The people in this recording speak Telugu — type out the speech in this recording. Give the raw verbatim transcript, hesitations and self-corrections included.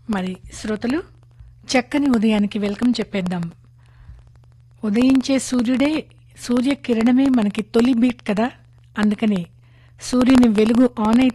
మరి శ్రోతలు చక్కని ఉదయానికి వెల్కమ్ చెప్పేద్దాం. ఉదయించే సూర్యుడే సూర్యకిరణమే మనకి తొలి బీట్ కదా. అందుకని సూర్యుని వెలుగు ఆన్ అయితే